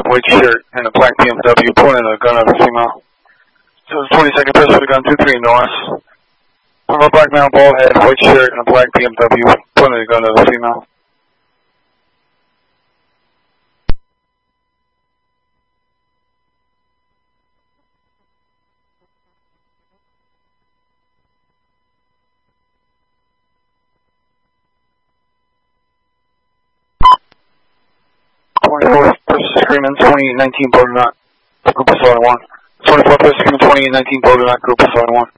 white shirt, and a black BMW pointing a gun at a female. So it's 22nd pistol with a gun 23 north. One of a black male, bald head, white shirt, and a black BMW pointing a gun at a female. Screaming 2819 Border Knot, Group of 1. 24 Screaming 2819 Border Knot, Group of 1.